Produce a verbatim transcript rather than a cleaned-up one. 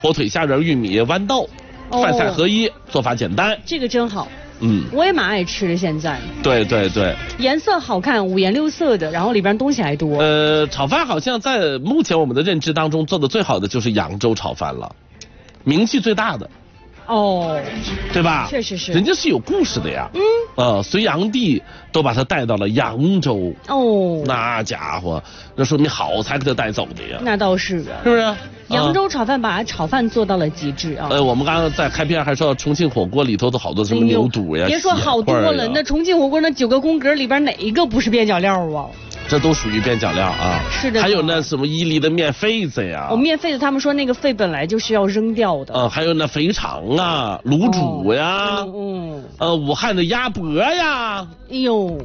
火腿、虾仁、玉米、豌豆，饭菜合一，做法简单。 这个真好。 嗯， 我也蛮爱吃的。现在对对对， 颜色好看，五颜六色的，然后里边东西还多。 呃，炒饭好像在目前我们的认知当中做的最好的就是扬州炒饭了，名气最大的。 哦， 对吧？ 确实是， 人家是有故事的呀。嗯，呃，隋炀帝都把他带到了扬州。 哦， 那家伙，那说明好才给他带走的呀。 那倒是啊， 是不是？ 扬州炒饭把炒饭做到了极致啊。 呃，我们刚刚在开篇还说重庆火锅里头的好多什么牛肚呀， 别说好多了，那重庆火锅那九个宫格里边哪一个不是边角料啊？ 这都属于边角料啊。 是的。 还有那什么伊犁的面肺子呀。 哦，面肺子，他们说那个肺本来就是要扔掉的。 嗯、呃，还有那肥肠啊、卤煮呀。 嗯。嗯呃，武汉的鸭脖呀。 哎呦。